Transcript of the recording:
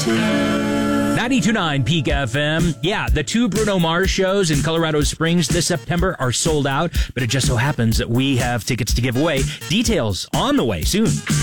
92.9 Peak FM. Yeah, the 2 Bruno Mars shows in Colorado Springs this September are sold out, but it just so happens that we have tickets to give away. Details on the way soon.